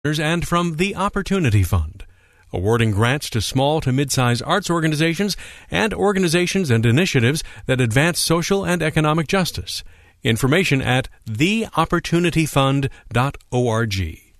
and from the Opportunity Fund, awarding grants to small to mid-size arts organizations and initiatives that advance social and economic justice. Information at theopportunityfund.org.